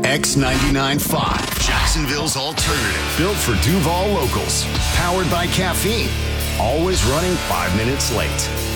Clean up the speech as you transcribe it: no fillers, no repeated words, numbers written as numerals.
X99.5, Jacksonville's alternative. Built for Duval locals. Powered by caffeine. Always running 5 minutes late.